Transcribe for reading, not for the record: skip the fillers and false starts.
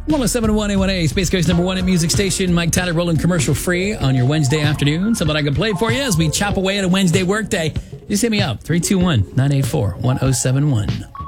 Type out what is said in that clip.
1071 A1A, Space Coast #1 at music station. Mike Tyler rolling commercial free on your Wednesday afternoon. Something I can play for you as we chop away at a Wednesday workday. Just hit me up, 321-984-1071.